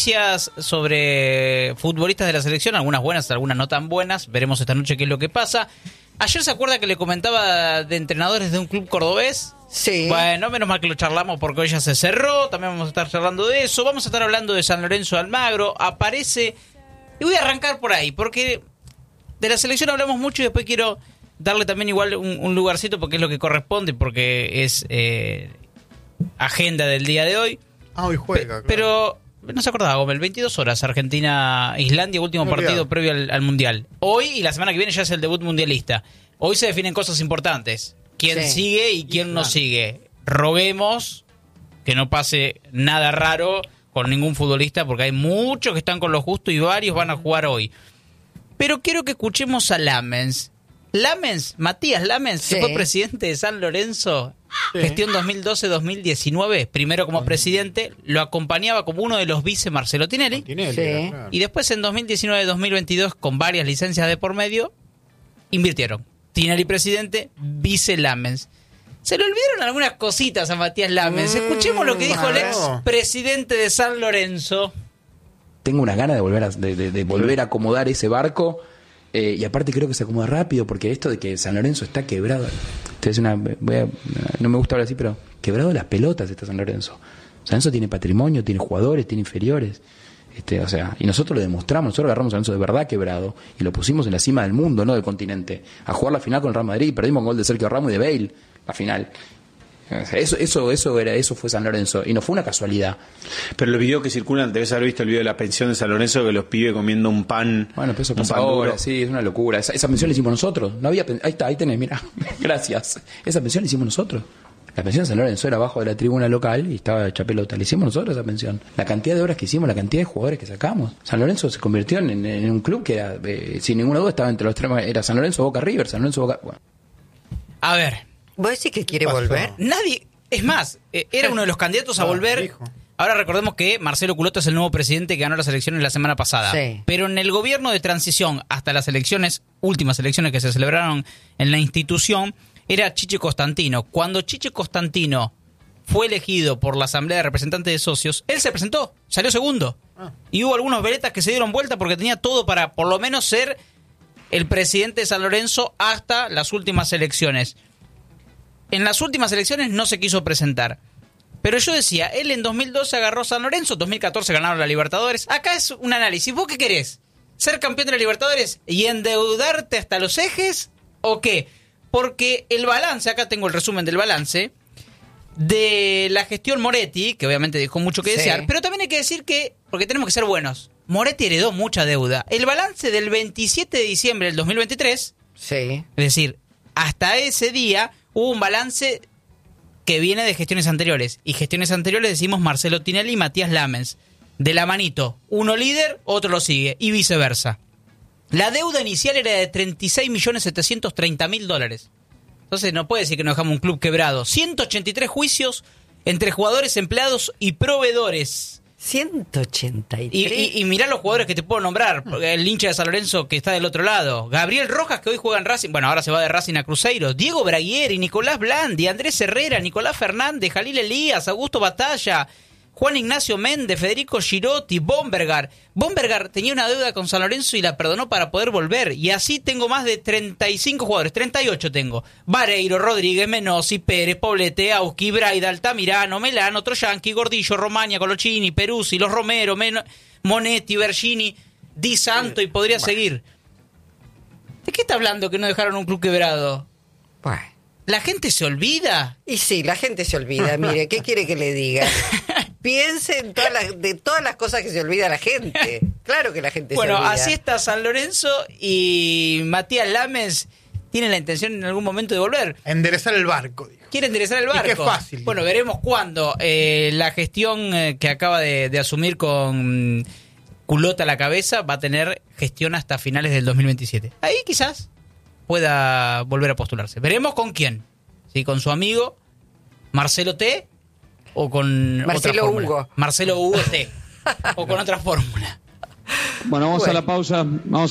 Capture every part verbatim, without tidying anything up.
Noticias sobre futbolistas de la selección, algunas buenas, algunas no tan buenas. Veremos esta noche qué es lo que pasa. Ayer se acuerda que le comentaba de entrenadores de un club cordobés. Sí. Bueno, menos mal que lo charlamos porque hoy ya se cerró. También vamos a estar charlando de eso. Vamos a estar hablando de San Lorenzo de Almagro. Aparece... Y voy a arrancar por ahí, porque de la selección hablamos mucho y después quiero darle también igual un, un lugarcito porque es lo que corresponde, porque es eh, agenda del día de hoy. Ah, hoy juega, Pe- claro. Pero no se acordaba, Gómez, veintidós horas, Argentina-Islandia, último No, partido olvidado. previo al, al Mundial. Hoy y la semana que viene ya es el debut mundialista. Hoy se definen cosas importantes. ¿Quién Sí. sigue y quién no sigue? Roguemos que no pase nada raro con ningún futbolista, porque hay muchos que están con lo justo y varios van a jugar hoy. Pero quiero que escuchemos a Lamens. Lamens, Matías Lamens, Sí. que fue presidente de San Lorenzo, Sí. gestión dos mil doce dos mil diecinueve, primero como presidente, lo acompañaba como uno de los vice Marcelo Tinelli, Tinelli, Sí. claro. y después en dos mil diecinueve dos mil veintidós, con varias licencias de por medio, invirtieron. Tinelli presidente, vice Lamens. Se le olvidaron algunas cositas a Matías Lamens. Mm, Escuchemos lo que dijo el ex claro. presidente de San Lorenzo. Tengo una gana de volver a, de, de- de volver a acomodar ese barco, eh, y aparte creo que se acomoda rápido, porque esto de que San Lorenzo está quebrado, entonces una, voy a- no me gusta hablar así, pero quebrado las pelotas está San Lorenzo. San Lorenzo tiene patrimonio, tiene jugadores, tiene inferiores, este, o sea, y nosotros lo demostramos, nosotros agarramos a San Lorenzo de verdad quebrado y lo pusimos en la cima del mundo, no del continente, a jugar la final con el Real Madrid, perdimos con gol de Sergio Ramos y de Bale, la final. O sea, Eso, eso, eso era, eso fue San Lorenzo, y no fue una casualidad. Pero los videos que circulan, debes haber visto el video de la pensión de San Lorenzo, que los pibes comiendo un pan. Bueno, pero eso un pasa pan ahora, duro. sí, es una locura. Esa, esa pensión la hicimos nosotros. No había pen- ahí está, ahí tenés, mira. Gracias. Esa pensión la hicimos nosotros. La pensión de San Lorenzo era abajo de la tribuna local y estaba hecha pelota. La hicimos nosotros esa pensión. La cantidad de horas que hicimos, la cantidad de jugadores que sacamos. San Lorenzo se convirtió en, en un club que era, eh, sin ninguna duda, estaba entre los tres. Era San Lorenzo, Boca River, San Lorenzo, Boca. Bueno. A ver, ¿Vos decís que quiere pasó? volver? nadie... Es más, eh, era uno de los candidatos a Ah, volver. dijo. Ahora recordemos que Marcelo Culotto es el nuevo presidente que ganó las elecciones la semana pasada. Sí. Pero en el gobierno de transición, hasta las elecciones, últimas elecciones que se celebraron en la institución, era Chiche Constantino. Cuando Chiche Constantino fue elegido por la Asamblea de Representantes de Socios, él se presentó, salió segundo. Ah. Y hubo algunos veretas que se dieron vuelta porque tenía todo para, por lo menos, ser el presidente de San Lorenzo hasta las últimas elecciones. En las últimas elecciones no se quiso presentar. Pero yo decía, él en dos mil doce agarró San Lorenzo, dos mil catorce ganaron la Libertadores. Acá es un análisis. ¿Vos qué querés? ¿Ser campeón de la Libertadores y endeudarte hasta los ejes? ¿O qué? Porque el balance, acá tengo el resumen del balance, de la gestión Moretti, que obviamente dejó mucho que Sí. desear, pero también hay que decir que, porque tenemos que ser buenos, Moretti heredó mucha deuda. El balance del veintisiete de diciembre del dos mil veintitrés, Sí. es decir, hasta ese día hubo un balance que viene de gestiones anteriores. Y gestiones anteriores decimos Marcelo Tinelli y Matías Lamens. De la manito. Uno líder, otro lo sigue. Y viceversa. La deuda inicial era de treinta y seis millones setecientos treinta mil dólares. Entonces no puede decir que nos dejamos un club quebrado. ciento ochenta y tres juicios entre jugadores, empleados y proveedores. ciento ochenta y Y, tres. y, y mirá los jugadores que te puedo nombrar. Porque el hincha de San Lorenzo que está del otro lado. Gabriel Rojas, que hoy juega en Racing. Bueno, ahora se va de Racing a Cruzeiro. Diego Braguieri, Nicolás Blandi, Andrés Herrera, Nicolás Fernández, Jalil Elías, Augusto Batalla, Juan Ignacio Méndez, Federico Girotti, Bombergar. Bombergar tenía una deuda con San Lorenzo y la perdonó para poder volver. Y así tengo más de treinta y cinco jugadores. treinta y ocho tengo. Vareiro, Rodríguez, Menossi, Pérez, Poblete, Auski, Braida, Altamirano, Melano, Troyanqui, Gordillo, Romagna, Colochini, Peruzzi, Los Romero, Men- Monetti, Bergini, Di Santo y podría seguir. ¿De qué está hablando que no dejaron un club quebrado? Bueno. ¿La gente se olvida? Y sí, la gente se olvida. Mire, ¿qué quiere que le diga? Piense en todas las, de todas las cosas que se olvida la gente. Claro que la gente Bueno, se olvida. así está San Lorenzo y Matías Lamens tiene la intención en algún momento de volver. Enderezar el barco, dijo. Quiere enderezar el Y barco. qué fácil. Bueno, veremos cuándo. Eh, la gestión eh, que acaba de, de asumir con mm, Culota a la cabeza va a tener gestión hasta finales del dos mil veintisiete. Ahí quizás pueda volver a postularse. Veremos con quién. ¿Sí? Con su amigo Marcelo T o con Marcelo otra fórmula. Hugo. Marcelo Hugo T o con otra fórmula. Bueno, vamos Bueno. a la pausa. Vamos a la pausa.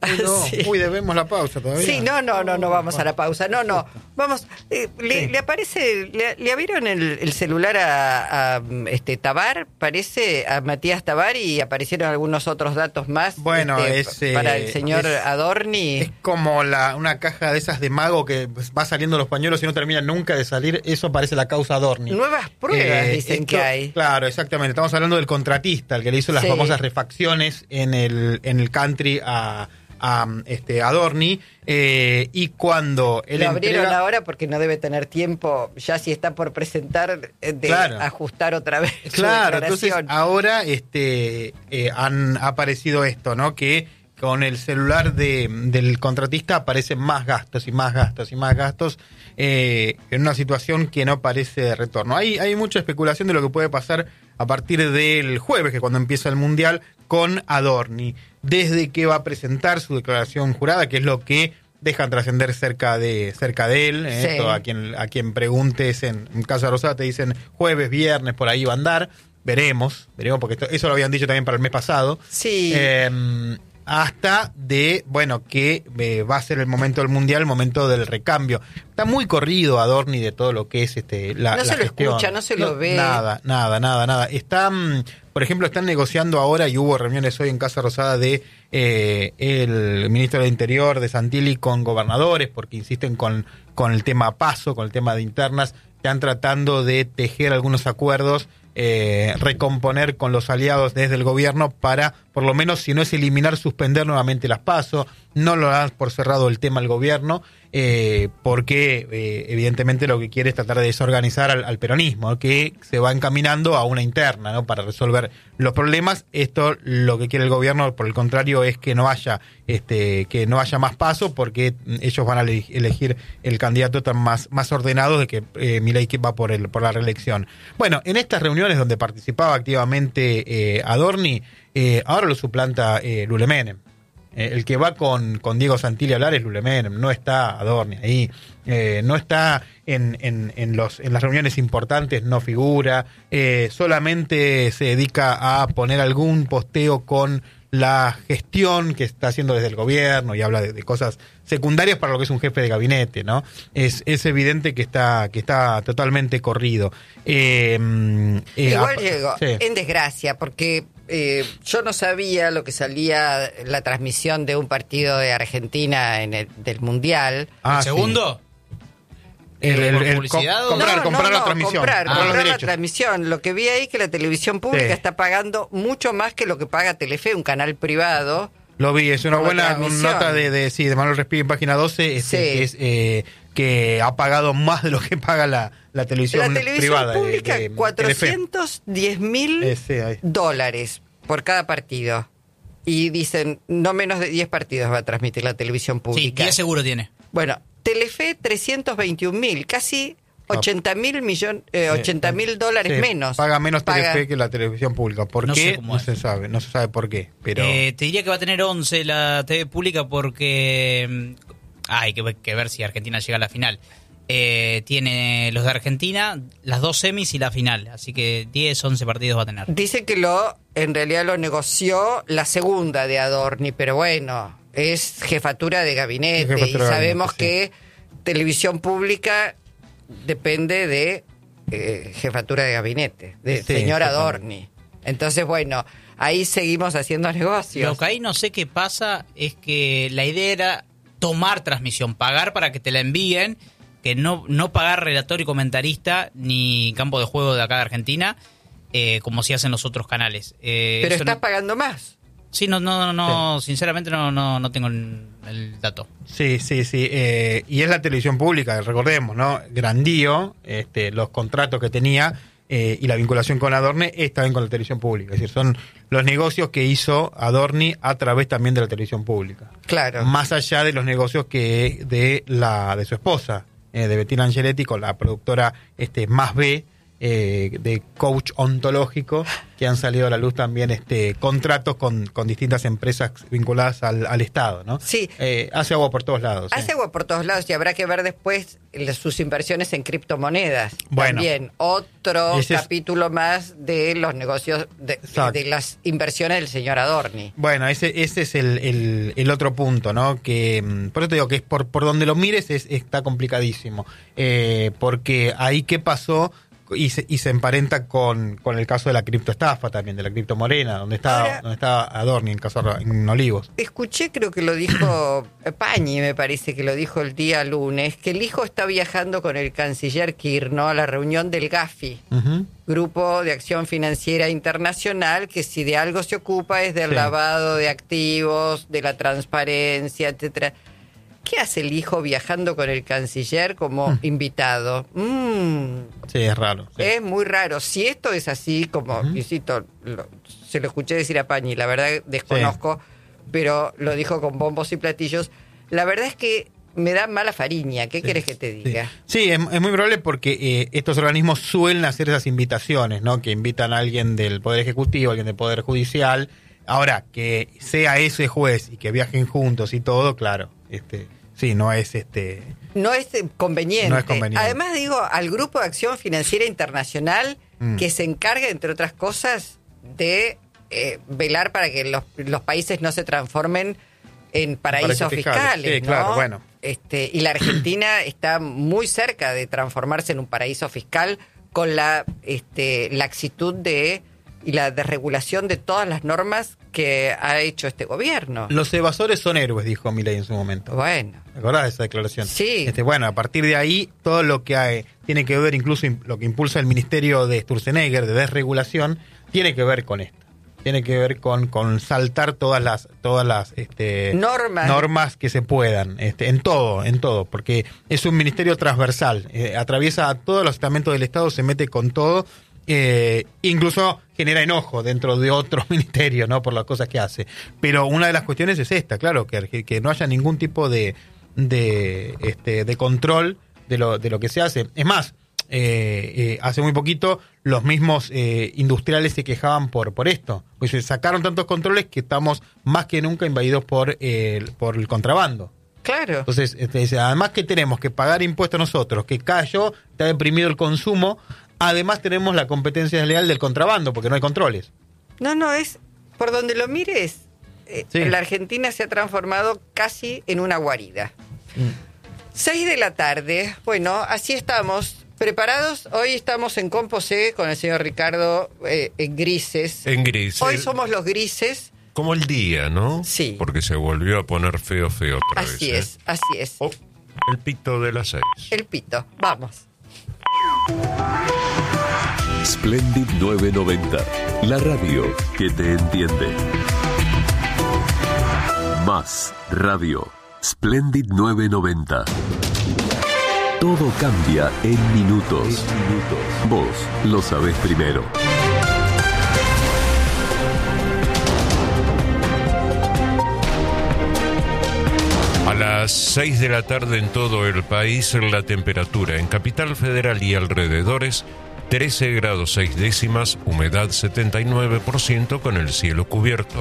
No, Sí. uy, debemos la pausa todavía. Sí, no, no, no, no vamos a la pausa. No, no. Vamos, eh, le, le aparece, le, le abrieron el, el celular a, a este Tabar, parece, a Matías Tabar, y aparecieron algunos otros datos más. Bueno, este, es, eh, para el señor es- Adorni. Es como la, una caja de esas de mago que pues, va saliendo los pañuelos y no termina nunca de salir. Eso parece la causa Adorni. Nuevas pruebas Eh, dicen esto- que hay. Claro, exactamente. Estamos hablando del contratista, el que le hizo las Sí. famosas refacciones en el, en el country a, a este Adorni. Eh, y cuando él Lo abrieron entrega- ahora porque no debe tener tiempo, ya si está por presentar, eh, de Claro. ajustar otra vez su Claro, entonces declaración. ahora este eh, han aparecido esto, ¿no? Que con el celular de, del contratista aparecen más gastos y más gastos y más gastos eh, en una situación que no parece de retorno. Hay, hay mucha especulación de lo que puede pasar a partir del jueves, que es cuando empieza el Mundial, con Adorni. Desde que va a presentar su declaración jurada, que es lo que dejan trascender cerca de cerca de él. eh, Sí. Esto a quien a quien preguntes en, en Casa Rosada te dicen jueves, viernes, por ahí va a andar. Veremos, veremos, porque esto- eso lo habían dicho también para el mes pasado. Sí. Eh, hasta de, bueno, que eh, va a ser el momento del Mundial, el momento del recambio. Está muy corrido Adorni de todo lo que es este la, No la se lo gestión. escucha, no se lo ve. Nada, nada, nada, nada. Están, por ejemplo, están negociando ahora, y hubo reuniones hoy en Casa Rosada de eh, el ministro del Interior de Santilli con gobernadores, porque insisten con, con el tema paso, con el tema de internas. Están tratando de tejer algunos acuerdos, eh, recomponer con los aliados desde el gobierno para, por lo menos, si no es eliminar, suspender nuevamente las PASO. No lo dan por cerrado el tema el gobierno, eh, porque eh, evidentemente lo que quiere es tratar de desorganizar al, al peronismo, ¿no? Que se va encaminando a una interna, ¿no? Para resolver los problemas. Esto lo que quiere el gobierno, por el contrario, es que no haya este que no haya más paso, porque ellos van a ele- elegir el candidato tan más, más ordenado de que eh, Milei que va por el por la reelección. Bueno, en estas reuniones donde participaba activamente eh, Adorni, eh, ahora lo suplanta eh, Lule Menem. Eh, el que va con, con Diego Santilli a hablar es Lule Menem, no está Adorni ahí, eh, no está en, en, en, los, en las reuniones importantes, no figura, eh, solamente se dedica a poner algún posteo con la gestión que está haciendo desde el gobierno y habla de, de cosas secundarias para lo que es un jefe de gabinete, ¿no? Es, es evidente que está, que está totalmente corrido. Eh, eh, Igual ap- llegó sí. en desgracia, porque eh, yo no sabía lo que salía la transmisión de un partido de Argentina en el, del Mundial. Ah, ¿El sí. segundo? El, el- ¿Por el- publicidad o- comprar, No, comprar no, la no, transmisión, comprar, comprar los comprar la derechos. transmisión. Lo que vi ahí que la televisión pública Sí. está pagando mucho más que lo que paga Telefe, un canal privado. Lo vi, es una Por la buena transmisión. nota de, de, sí, de Manuel Respighi en página doce, este, Sí. que, es, eh, que ha pagado más de lo que paga la, la televisión La televisión privada. de- pública, de- de Telefe. cuatrocientos diez mil Eh, sí, ahí. dólares por cada partido. Y dicen, no menos de diez partidos va a transmitir la televisión Sí, pública. diez seguro tiene. Bueno, Telefe trescientos veintiún mil, casi ochenta mil millones, eh, ochenta mil dólares Sí, menos. Paga menos Paga- Telefe que la televisión pública. ¿Por No sé qué? cómo No es. se sabe, no se sabe por qué. Pero Eh, te diría que va a tener once la T V pública porque... mm, ah, hay que, ver- que ver si Argentina llega a la final. Eh, tiene los de Argentina, las dos semis y la final. Así que diez, once partidos va a tener. Dice que lo, en realidad lo negoció la segunda de Adorni, pero bueno, es jefatura de gabinete Es jefatura y de sabemos gabinete, que televisión pública depende de eh, jefatura de gabinete, de Sí, señor exactamente. Adorni. Entonces, bueno, ahí seguimos haciendo negocios. Lo que ahí no sé qué pasa es que la idea era tomar transmisión, pagar para que te la envíen, que no, no pagar relator y comentarista ni campo de juego de acá de Argentina, eh, como si hacen los otros canales. Eh, pero eso estás no- pagando más. Sí, no, no, no, no, sinceramente no, no, no tengo el, el dato. sí, sí, sí. eh, y es la televisión pública, recordemos, ¿no? Grandío, este, los contratos que tenía eh, y la vinculación con Adorni es también con la televisión pública. Es decir, son los negocios que hizo Adorni a través también de la televisión pública. Claro. Más allá de los negocios que de la de su esposa, eh, de Bettina Angeletti, con la productora este Más B, eh, de coach ontológico, que han salido a la luz también este contratos con, con distintas empresas vinculadas al, al Estado, ¿no? Sí. Eh, hace agua por todos lados. Hace sí. agua por todos lados y habrá que ver después sus inversiones en criptomonedas. Bueno, también otro ese es- capítulo más de los negocios, de, Exacto. de las inversiones del señor Adorni. Bueno, ese, ese es el, el, el otro punto, ¿no? Que mm, por eso te digo que es por, por donde lo mires es, está complicadísimo. Eh, porque ahí qué pasó y se, y se emparenta con, con el caso de la criptoestafa también, de la criptomorena, donde está, Ahora- donde está Adorni en caso en Olivos. Escuché, creo que lo dijo Pañi, me parece que lo dijo el día lunes, que el hijo está viajando con el canciller Kirchner a la reunión del GAFI, Ujú. Grupo de Acción Financiera Internacional, que si de algo se ocupa es del Sí. lavado de activos, de la transparencia, etcétera. ¿Qué hace el hijo viajando con el canciller como Mm. invitado? Mm, Sí, es raro. sí. es muy raro. Si esto es así, como, Ujú. insisto, lo- se lo escuché decir a Pañi, la verdad desconozco, pero lo dijo con bombos y platillos, la verdad es que me da mala fariña. ¿Qué Sí, querés que te sí. diga? Sí, es, es muy probable porque eh, estos organismos suelen hacer esas invitaciones, ¿no? Que invitan a alguien del Poder Ejecutivo, a alguien del Poder Judicial. Ahora, que sea ese juez y que viajen juntos y todo, claro, este, sí, no es este... No es eh, conveniente. No es conveniente. Además, digo, al Grupo de Acción Financiera Internacional, Mm. que se encarga, entre otras cosas, de eh, velar para que los, los países no se transformen en paraísos Paraísos fiscales. fiscales, Sí, ¿no? claro, bueno. Este, y la Argentina está muy cerca de transformarse en un paraíso fiscal con la este, laxitud de y la desregulación de todas las normas que ha hecho este gobierno. Los evasores son héroes, dijo Milei en su momento. Bueno, ¿Te acordás de esa declaración? Sí. Este, bueno, a partir de ahí, todo lo que hay, tiene que ver, incluso im- lo que impulsa el Ministerio de Sturzenegger, de desregulación, tiene que ver con esto. Tiene que ver con, con saltar todas las todas las este, Normas. normas que se puedan, este, en todo, en todo, porque es un ministerio transversal, eh, atraviesa a todos los estamentos del Estado, se mete con todo, eh, incluso genera enojo dentro de otro ministerio, ¿no? Por las cosas que hace. Pero una de las cuestiones es esta, claro, que, que no haya ningún tipo de, de, este, de control de lo, de lo que se hace. Es más, eh, eh, hace muy poquito los mismos eh, industriales se quejaban por, por esto. Pues se sacaron tantos controles que estamos más que nunca invadidos por, eh, por el contrabando. claro. Entonces, este, dice, además que tenemos que pagar impuestos nosotros, que cayó, está deprimido el consumo, además tenemos la competencia desleal del contrabando, porque no hay controles. No, no, es por donde lo mires. eh, Sí. La Argentina se ha transformado casi en una guarida. Seis de la tarde. Bueno, así estamos. ¿Preparados? Hoy estamos en Composé con el señor Ricardo eh, en Grises. En gris. Hoy el- somos los grises. Como el día, ¿no? Sí. Porque se volvió a poner feo, feo otra vez. Así ¿eh? es, así es. Oh, el pito de las seis. El pito. Vamos. Splendid novecientos noventa, la radio que te entiende. Más radio. Splendid novecientos noventa. Todo cambia en minutos. Vos lo sabés primero. A las seis de la tarde en todo el país, la temperatura en Capital Federal y alrededores, trece grados seis décimas, humedad setenta y nueve por ciento con el cielo cubierto.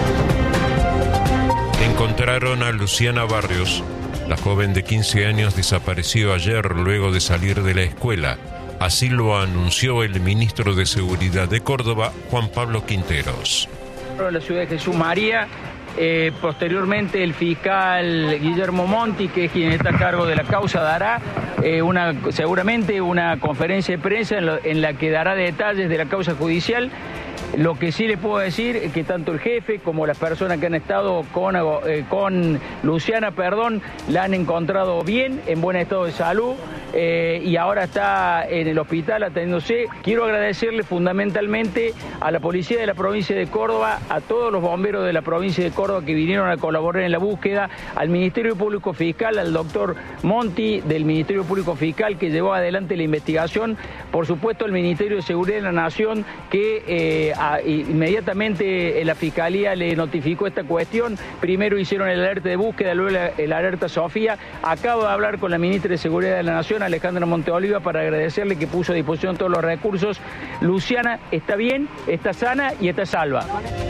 Encontraron a Luciana Barrios. La joven de quince años desapareció ayer luego de salir de la escuela. Así lo anunció el ministro de Seguridad de Córdoba, Juan Pablo Quinteros. En la ciudad de Jesús María, eh, posteriormente el fiscal Guillermo Monti, que es quien está a cargo de la causa, dará eh, una, seguramente una conferencia de prensa en, lo- en la que dará detalles de la causa judicial. Lo que sí le puedo decir es que tanto el jefe como las personas que han estado con, eh, con Luciana, perdón, la han encontrado bien, en buen estado de salud, eh, y ahora está en el hospital atendiéndose. Quiero agradecerle fundamentalmente a la policía de la provincia de Córdoba, a todos los bomberos de la provincia de Córdoba que vinieron a colaborar en la búsqueda, al Ministerio Público Fiscal, al doctor Monti del Ministerio Público Fiscal que llevó adelante la investigación, por supuesto al Ministerio de Seguridad de la Nación que eh, a, inmediatamente la Fiscalía le notificó esta cuestión. Primero hicieron el alerta de búsqueda, luego la- el alerta Sofía. Acabo de hablar con la Ministra de Seguridad de la Nación, a Alejandra Monteoliva para agradecerle que puso a disposición todos los recursos. Luciana está bien, está sana y está salva.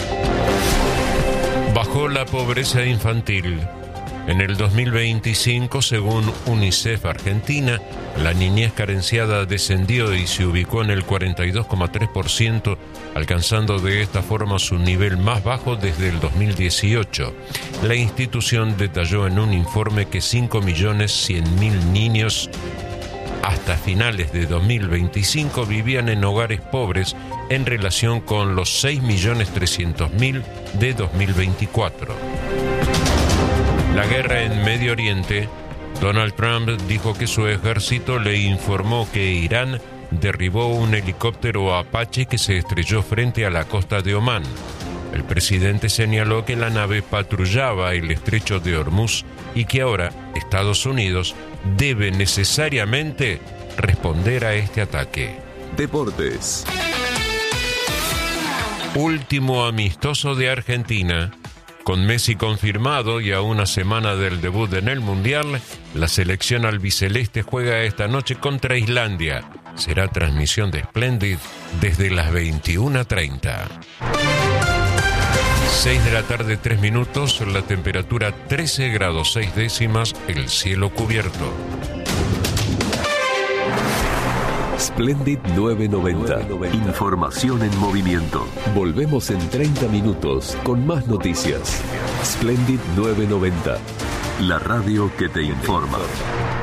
Bajó la pobreza infantil. En el dos mil veinticinco, según UNICEF Argentina, la niñez carenciada descendió y se ubicó en el cuarenta y dos coma tres por ciento, alcanzando de esta forma su nivel más bajo desde el dos mil dieciocho. La institución detalló en un informe que cinco millones cien mil niños hasta finales de dos mil veinticinco vivían en hogares pobres en relación con los seis millones trescientos mil de dos mil veinticuatro. La guerra en Medio Oriente. Donald Trump dijo que su ejército le informó que Irán derribó un helicóptero Apache que se estrelló frente a la costa de Omán. El presidente señaló que la nave patrullaba el estrecho de Hormuz y que ahora Estados Unidos debe necesariamente responder a este ataque. Deportes. Último amistoso de Argentina. Con Messi confirmado y a una semana del debut en el Mundial, la selección albiceleste juega esta noche contra Islandia. Será transmisión de Splendid desde las veintiuna treinta. seis de la tarde, tres minutos, la temperatura trece grados seis décimas, el cielo cubierto. Splendid novecientos noventa. Información en movimiento. Volvemos en treinta minutos con más noticias. Splendid novecientos noventa. La radio que te informa.